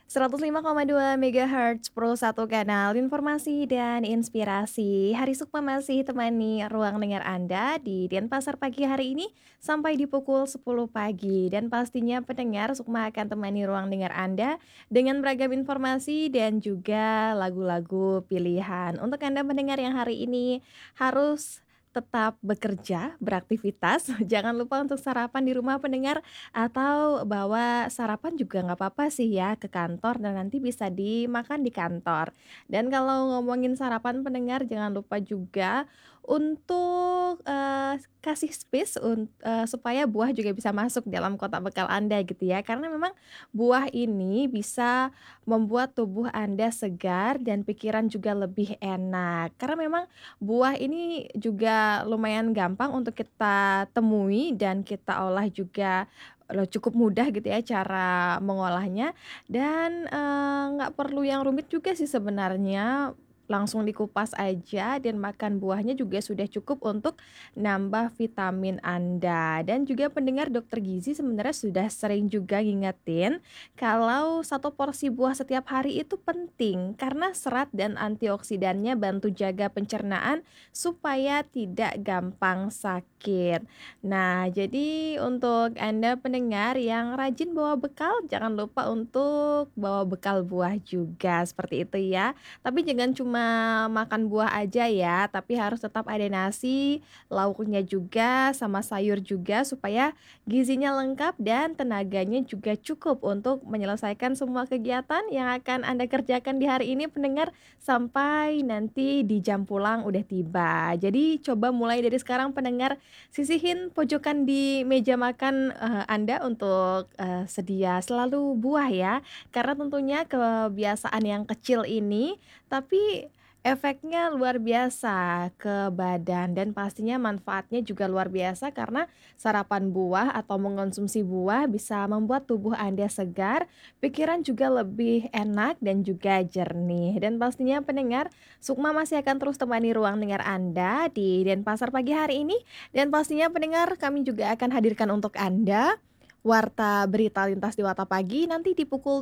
105,2 MHz Pro 1 kanal informasi dan inspirasi. Hari Sukma masih temani ruang dengar Anda di Denpasar pagi hari ini sampai di pukul 10 pagi. Dan pastinya pendengar Sukma akan temani ruang dengar Anda dengan beragam informasi dan juga lagu-lagu pilihan. Untuk Anda mendengar yang hari ini harus tetap bekerja, beraktivitas, jangan lupa untuk sarapan di rumah pendengar atau bawa sarapan juga nggak apa-apa sih ya ke kantor dan nanti bisa dimakan di kantor. Dan kalau ngomongin sarapan pendengar jangan lupa juga untuk, kasih space supaya buah juga bisa masuk dalam kotak bekal Anda gitu ya. Karena memang buah ini bisa membuat tubuh Anda segar dan pikiran juga lebih enak. Karena memang buah ini juga lumayan gampang untuk kita temui dan kita olah juga cukup mudah gitu ya cara mengolahnya dan, nggak perlu yang rumit juga sih sebenarnya, langsung dikupas aja dan makan buahnya juga sudah cukup untuk nambah vitamin Anda. Dan juga pendengar dokter gizi sebenarnya sudah sering juga ngingetin kalau satu porsi buah setiap hari itu penting karena serat dan antioksidannya bantu jaga pencernaan supaya tidak gampang sakit. Nah, jadi untuk Anda pendengar yang rajin bawa bekal, jangan lupa untuk bawa bekal buah juga, seperti itu ya. Tapi jangan cuma makan buah aja ya, tapi harus tetap ada nasi, lauknya juga, sama sayur juga supaya gizinya lengkap dan tenaganya juga cukup untuk menyelesaikan semua kegiatan yang akan Anda kerjakan di hari ini pendengar sampai nanti di jam pulang udah tiba. Jadi coba mulai dari sekarang pendengar sisihin pojokan di meja makan, Anda untuk, sedia selalu buah ya. Karena tentunya kebiasaan yang kecil ini, tapi efeknya luar biasa ke badan dan pastinya manfaatnya juga luar biasa karena sarapan buah atau mengonsumsi buah bisa membuat tubuh Anda segar, pikiran juga lebih enak dan juga jernih. Dan pastinya pendengar, Sukma masih akan terus temani ruang dengar Anda di Denpasar pagi hari ini dan pastinya pendengar kami juga akan hadirkan untuk Anda warta berita lintas di Warta Pagi nanti di pukul